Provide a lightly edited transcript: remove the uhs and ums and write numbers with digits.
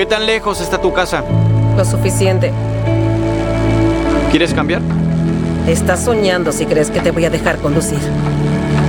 ¿Qué tan lejos está tu casa? Lo suficiente. ¿Quieres cambiar? Estás soñando si crees que te voy a dejar conducir.